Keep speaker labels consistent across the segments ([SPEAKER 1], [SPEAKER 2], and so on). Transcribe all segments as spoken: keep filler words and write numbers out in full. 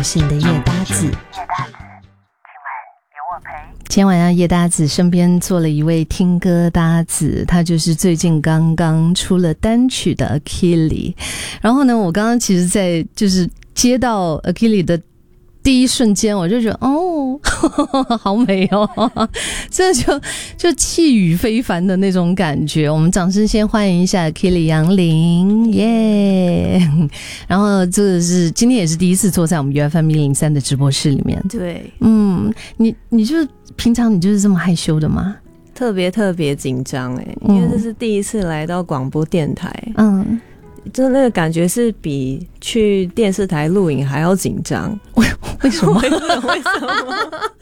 [SPEAKER 1] 是你的叶搭子。今天晚上叶搭子身边坐了一位听歌搭子，他就是最近刚刚出了单曲的 Akili。 然后呢，我刚刚其实在就是接到 Akili 的第一瞬间，我就觉得哦好美哦，这就就气宇非凡的那种感觉。我们掌声先欢迎一下 Akili 杨林，耶、yeah ！然后这个是今天也是第一次坐在我们 U F M 一零三的直播室里面。
[SPEAKER 2] 对，
[SPEAKER 1] 嗯，你你就是平常你就是这么害羞的吗？
[SPEAKER 2] 特别特别紧张哎，因为这是第一次来到广播电台，嗯，就那个感觉是比去电视台录影还要紧张。
[SPEAKER 1] 为什么？为什么？为什么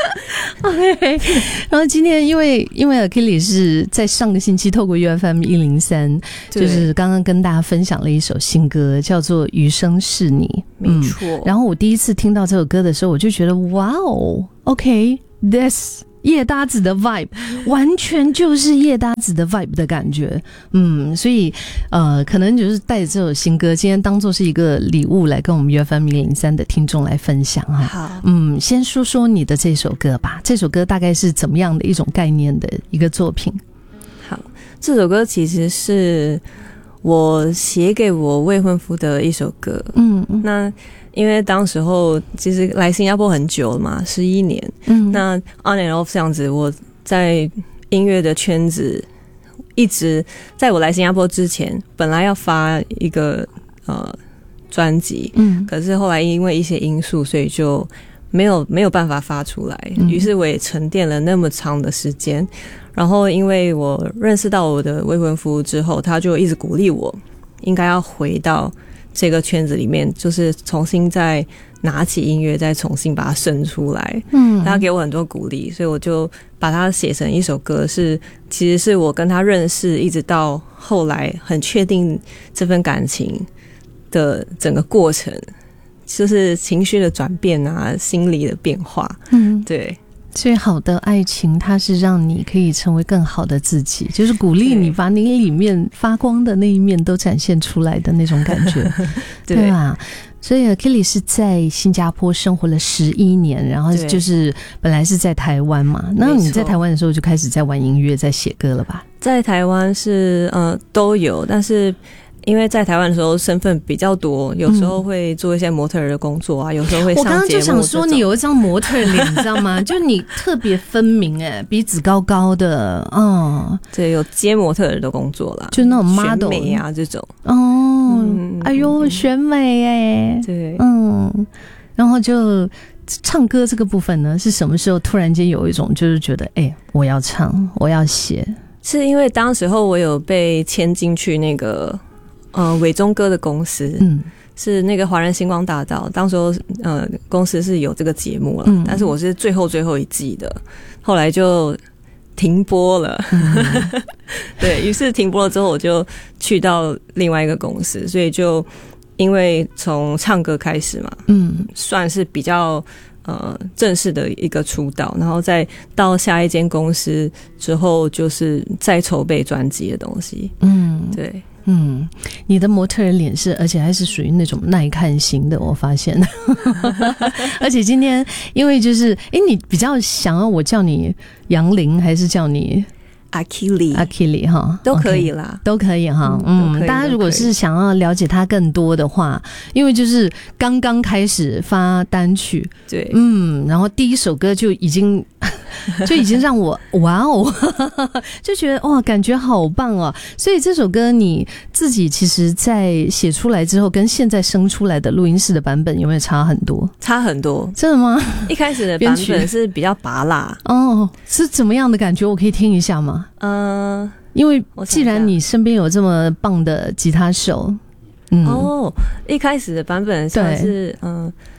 [SPEAKER 1] ？OK。然后今天因为因为 Akili 是在上个星期透过 U F M 一零三，就是刚刚跟大家分享了一首新歌，叫做《余生是你》。
[SPEAKER 2] 没错、嗯。
[SPEAKER 1] 然后我第一次听到这首歌的时候，我就觉得哇哦 ，OK，this、okay,叶搭子的 vibe 完全就是叶搭子的 vibe 的感觉，嗯，所以呃，可能就是带着这首新歌，今天当作是一个礼物来跟我们 U F M 一零三的听众来分享哈。
[SPEAKER 2] 好，
[SPEAKER 1] 嗯，先说说你的这首歌吧，这首歌大概是怎么样的一种概念的一个作品？
[SPEAKER 2] 好，这首歌其实是我写给我未婚夫的一首歌，嗯，那。因为当时候其实来新加坡很久了嘛，十一年。嗯，那 on and off 这样子，我在音乐的圈子一直在我来新加坡之前，本来要发一个呃专辑，嗯，可是后来因为一些因素，所以就没有没有办法发出来。于、嗯、是我也沉淀了那么长的时间，然后因为我认识到我的未婚夫之后，他就一直鼓励我应该要回到这个圈子里面，就是重新再拿起音乐，再重新把它生出来。嗯，他给我很多鼓励，所以我就把它写成一首歌，是其实是我跟他认识，一直到后来很确定这份感情的整个过程，就是情绪的转变啊，心理的变化。嗯，对。
[SPEAKER 1] 最好的爱情，它是让你可以成为更好的自己，就是鼓励你把你里面发光的那一面都展现出来的那种感觉。对, 对吧？所以 Akili 是在新加坡生活了十一年，然后就是本来是在台湾嘛。那你在台湾的时候就开始在玩音乐，在写歌了吧？
[SPEAKER 2] 在台湾是呃都有，但是因为在台湾的时候身份比较多，有时候会做一些模特儿的工作啊，有时候会上节目。我刚刚就想
[SPEAKER 1] 说你有一张模特脸，你知道吗？就你特别分明哎，鼻子高高的，嗯，
[SPEAKER 2] 对，有接模特儿的工作啦，
[SPEAKER 1] 就那种 model
[SPEAKER 2] 选美啊这种。
[SPEAKER 1] 哦、嗯，哎呦，选美哎，
[SPEAKER 2] 对，
[SPEAKER 1] 嗯，然后就唱歌这个部分呢，是什么时候突然间有一种就是觉得哎、欸，我要唱，我要写？
[SPEAKER 2] 是因为当时候我有被签进去那个。呃，伟忠哥的公司，嗯，是那个华人星光大道，当时候呃公司是有这个节目了，嗯，但是我是最后最后一季的，后来就停播了，嗯、对，于是停播了之后，我就去到另外一个公司，所以就因为从唱歌开始嘛，嗯，算是比较呃正式的一个出道，然后再到下一间公司之后，就是再筹备专辑的东西，嗯，对。
[SPEAKER 1] 嗯，你的模特儿脸是，而且还是属于那种耐看型的，我发现。而且今天，因为就是，哎，你比较想要我叫你杨林，还是叫你
[SPEAKER 2] Akili
[SPEAKER 1] Akili 哈，
[SPEAKER 2] 都可以啦，
[SPEAKER 1] okay, 都可以哈。嗯，大家如果是想要了解他更多的话，因为就是刚刚开始发单曲，
[SPEAKER 2] 对，
[SPEAKER 1] 嗯，然后第一首歌就已经就已经让我哇哦，就觉得哇，感觉好棒哦。所以这首歌你自己其实在写出来之后，跟现在生出来的录音室的版本有没有差很多？
[SPEAKER 2] 差很多，
[SPEAKER 1] 真的吗？
[SPEAKER 2] 一开始的版本是比较拔辣
[SPEAKER 1] 哦，是怎么样的感觉？我可以听一下吗？嗯、呃，因为既然你身边有这么棒的吉他手，
[SPEAKER 2] 嗯，哦，一开始的版本像是嗯、呃，